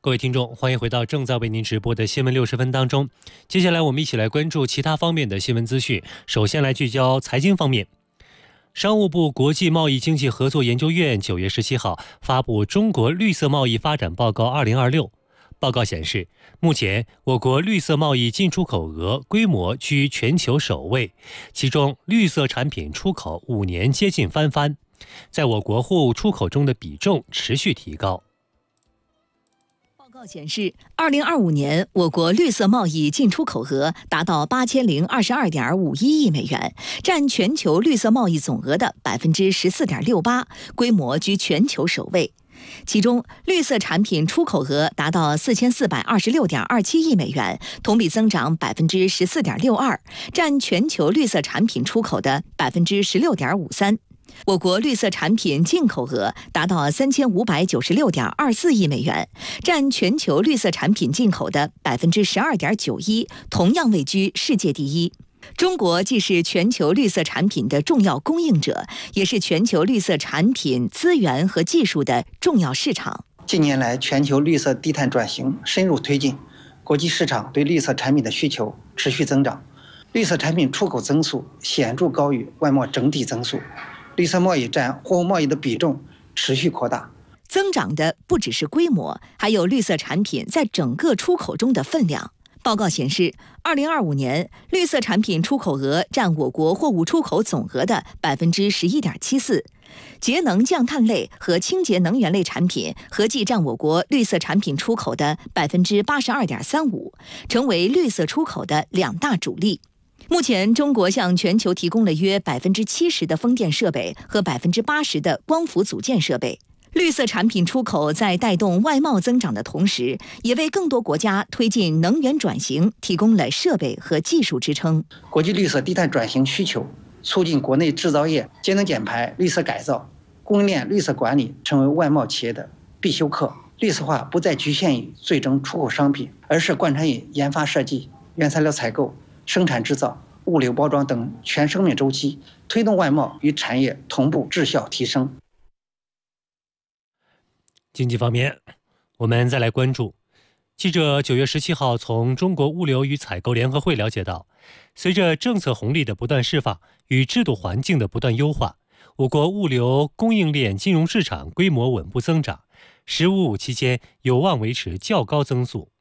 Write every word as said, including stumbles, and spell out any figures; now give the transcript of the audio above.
各位听众，欢迎回到正在为您直播的新闻六十分当中。接下来我们一起来关注其他方面的新闻资讯。首先来聚焦财经方面。商务部国际贸易经济合作研究院九月十七号发布《中国绿色贸易发展报告二零二六》。报告显示，目前我国绿色贸易进出口额规模居全球首位，其中绿色产品出口五年接近翻番，在我国货物出口中的比重持续提高。 报告显示，二零二五年我国绿色贸易进出口额达到八千零二十二点五一亿美元，占全球绿色贸易总额的百分之十四点六八，规模居全球首位。其中，绿色产品出口额达到四千四百二十六点二七亿美元，同比增长百分之十四点六二，占全球绿色产品出口的百分之十六点五三。我国绿色产品进口额达到三千五百九十六点二四亿美元，占全球绿色产品进口的百分之十二点九一，同样位居世界第一。中国既是全球绿色产品的重要供应者，也是全球绿色产品资源和技术的重要市场。 近年来，全球绿色低碳转型深入推进，国际市场对绿色产品的需求持续增长，绿色产品出口增速显著高于外贸整体增速。绿色贸易占货物贸易的比重持续扩大， 增长的不只是规模，还有绿色产品在整个出口中的分量。报告显示，二零二五年绿色产品出口额占我国货物出口总额的百分之十一点七四，节能降碳类和清洁能源类产品合计占我国绿色产品出口的百分之八十二点三五，成为绿色出口的两大主力。目前，中国向全球提供了约百分之七十的风电设备和百分之八十的光伏组件设备。绿色产品出口在带动外贸增长的同时，也为更多国家推进能源转型提供了设备和技术支撑。 国际绿色低碳转型需求促进国内制造业节能减排、绿色改造、供应链绿色管理成为外贸企业的必修课。绿色化不再局限于最终出口商品，而是贯穿于研发设计、原材料采购、生产制造、物流包装等全生命周期，推动外贸与产业同步质效提升。 经济方面，我们再来关注。记者九月十七号从中国物流与采购联合会了解到，随着政策红利的不断释放与制度环境的不断优化，我国物流供应链金融市场规模稳步增长，十五五期间有望维持较高增速。